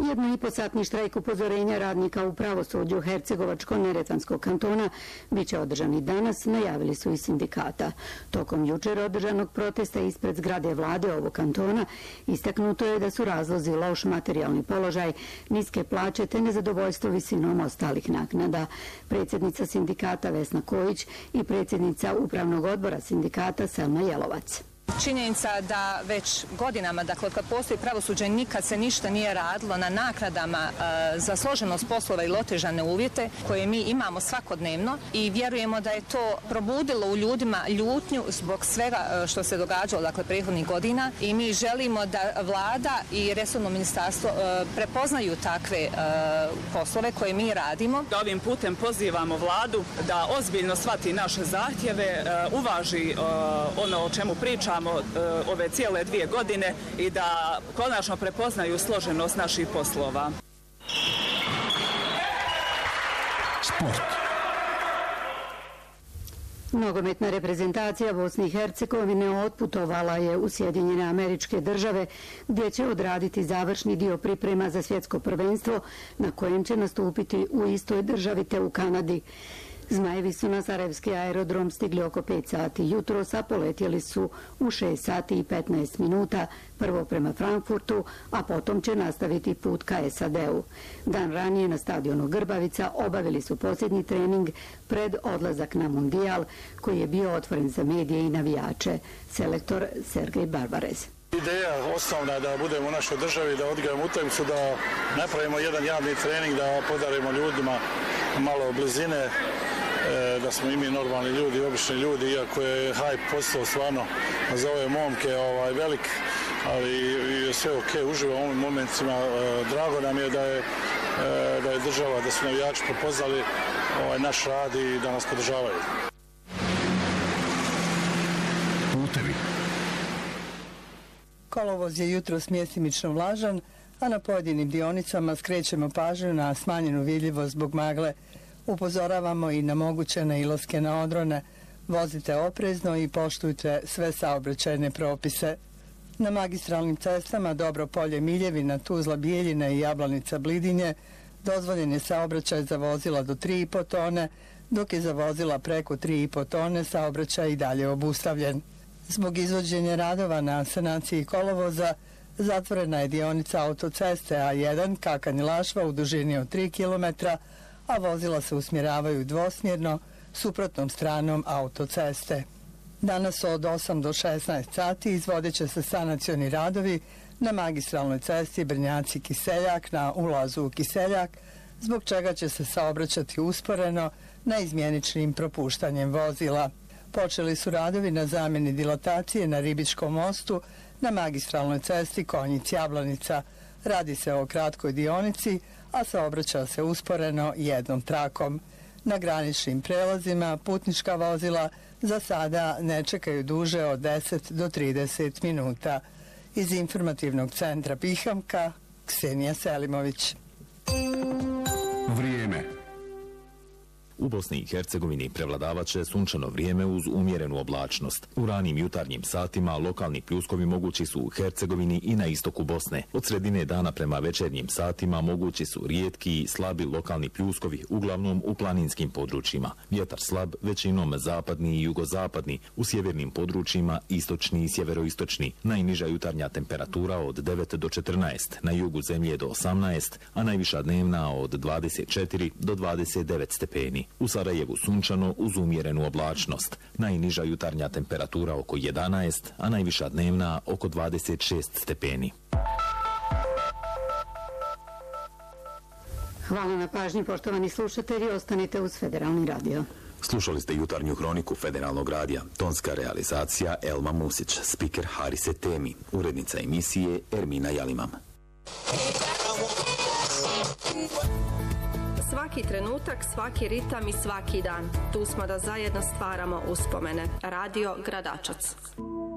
1,5-satni štrajk upozorenja radnika u pravosuđu Hercegovačko-Neretvanskog kantona biće održan i danas, najavili su iz sindikata. Tokom jučer održanog protesta ispred zgrade vlade ovog kantona istaknuto je da su razlozi loš materijalni položaj, niske plaće te nezadovoljstvo visinom ostalih naknada. Predsjednica sindikata Vesna Kojić i predsjednica upravnog odbora sindikata Selma Jelovac. Činjenica da već godinama, dakle od kad postoji pravosuđe, nikad se ništa nije radilo na naknadama za složenost poslova ili otežane uvjete koje mi imamo svakodnevno i vjerujemo da je to probudilo u ljudima ljutnju zbog svega što se događalo dakle prethodnih godina i mi želimo da vlada i resorno ministarstvo prepoznaju takve poslove koje mi radimo. Ovim putem pozivamo vladu da ozbiljno shvati naše zahtjeve, uvaži ono o čemu pričamo ove cijele 2 godine i da konačno prepoznaju složenost naših poslova. Sport. Nogometna reprezentacija Bosne i Hercegovine otputovala je u Sjedinjene Američke Države gdje će odraditi završni dio priprema za svjetsko prvenstvo na kojem će nastupiti u istoj državi te u Kanadi. Zmajevi su na Sarajevski aerodrom stigli oko 5 sati jutros, a poletjeli su u 6 sati i 15 minuta, prvo prema Frankfurtu, a potom će nastaviti put ka SAD-u. Dan ranije na stadionu Grbavica obavili su posljednji trening pred odlazak na Mundijal, koji je bio otvoren za medije i navijače. Selektor Sergej Barbarez. Ideja osnovna je da budemo u našoj državi, da odigramo utakmicu, da napravimo jedan javni trening, da podarimo ljudima malo blizine, da smo i mi normalni ljudi, obični ljudi, iako je hype postao stvarno za ove momke velik, ali sve ok, uživamo u ovim momentima. Drago nam je da je država, da su navijači prepoznali naš rad i da nas podržavaju. Putevi. Kolovoz je jutros mjestimično vlažan, a na pojedinim dionicama skrećemo pažnju na smanjenu vidljivost zbog magle. Upozoravamo i na moguće nailaske na odrone. Vozite oprezno i poštujte sve saobraćajne propise. Na magistralnim cestama Dobro Polje Miljevina, Tuzla Bijeljina i Jablanica Blidinje dozvoljen je saobraćaj za vozila do 3,5 tone, dok je za vozila preko 3,5 tone saobraćaj i dalje obustavljen. Zbog izvođenja radova na sanaciji kolovoza zatvorena je dionica autoceste A1 Kakanj-Lašva u dužini od 3 km, a vozila se usmjeravaju dvosmjerno suprotnom stranom autoceste. Danas od 8 do 16 sati izvodit će se sanacioni radovi na magistralnoj cesti Brnjaci-Kiseljak na ulazu u Kiseljak, zbog čega će se saobraćati usporeno neizmjeničnim propuštanjem vozila. Počeli su radovi na zamjeni dilatacije na Ribičkom mostu na magistralnoj cesti Konjic-Jablanica. Radi se o kratkoj dionici, a saobraća se usporeno jednom trakom. Na graničnim prelazima putnička vozila za sada ne čekaju duže od 10 do 30 minuta. Iz informativnog centra Pihamka, Ksenija Selimović. Vrijeme. U Bosni i Hercegovini prevladavaće sunčano vrijeme uz umjerenu oblačnost. U ranim jutarnjim satima lokalni pljuskovi mogući su u Hercegovini i na istoku Bosne. Od sredine dana prema večernjim satima mogući su rijetki i slabi lokalni pljuskovi, uglavnom u planinskim područjima. Vjetar slab, većinom zapadni i jugozapadni, u sjevernim područjima istočni i sjeveroistočni. Najniža jutarnja temperatura od 9 do 14, na jugu zemlje do 18, a najviša dnevna od 24 do 29 stepeni. U Sarajevu sunčano uz umjerenu oblačnost. Najniža jutarnja temperatura oko 11, a najviša dnevna oko 26 stepeni. Hvala na pažnji, poštovani slušatelji, ostanite uz Federalni radio. Slušali ste jutarnju hroniku Federalnog radija. Tonska realizacija Elma Musić, spiker Harise Temi, urednica emisije Ermina Jalimam. Svaki trenutak, svaki ritam i svaki dan. Tu smo da zajedno stvaramo uspomene. Radio Gradačac.